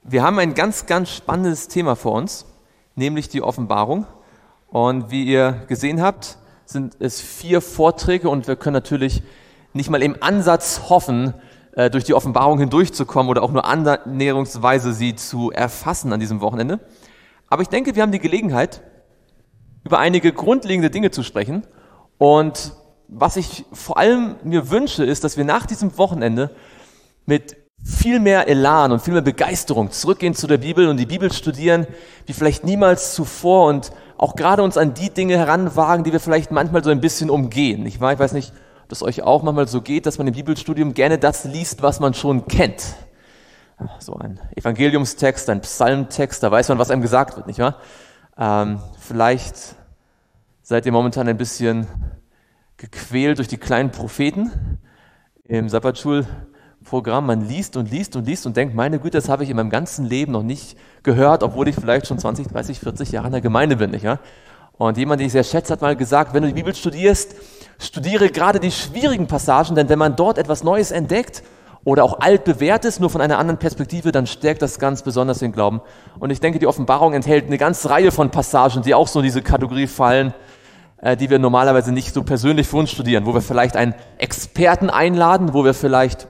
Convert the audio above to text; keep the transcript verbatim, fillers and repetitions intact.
Wir haben ein ganz, ganz spannendes Thema vor uns, nämlich die Offenbarung. Und wie ihr gesehen habt, sind es vier Vorträge und wir können natürlich nicht mal im Ansatz hoffen, durch die Offenbarung hindurchzukommen oder auch nur annäherungsweise sie zu erfassen an diesem Wochenende. Aber ich denke, wir haben die Gelegenheit, über einige grundlegende Dinge zu sprechen. Und was ich vor allem mir wünsche, ist, dass wir nach diesem Wochenende mit viel mehr Elan und viel mehr Begeisterung zurückgehen zu der Bibel und die Bibel studieren, wie vielleicht niemals zuvor und auch gerade uns an die Dinge heranwagen, die wir vielleicht manchmal so ein bisschen umgehen. Ich weiß nicht, ob das euch auch manchmal so geht, dass man im Bibelstudium gerne das liest, was man schon kennt. So ein Evangeliumstext, ein Psalmtext, da weiß man, was einem gesagt wird, nicht wahr? Ähm, vielleicht seid ihr momentan ein bisschen gequält durch die kleinen Propheten im Sabbatschulprogramm. Man liest und liest und liest und denkt, meine Güte, das habe ich in meinem ganzen Leben noch nicht gehört, obwohl ich vielleicht schon zwanzig, dreißig, vierzig Jahre in der Gemeinde bin, nicht wahr? Und jemand, den ich sehr schätze, hat mal gesagt, wenn du die Bibel studierst, studiere gerade die schwierigen Passagen, denn wenn man dort etwas Neues entdeckt oder auch altbewährtes, nur von einer anderen Perspektive, dann stärkt das ganz besonders den Glauben. Und ich denke, die Offenbarung enthält eine ganze Reihe von Passagen, die auch so in diese Kategorie fallen, äh, die wir normalerweise nicht so persönlich für uns studieren, wo wir vielleicht einen Experten einladen, wo wir vielleicht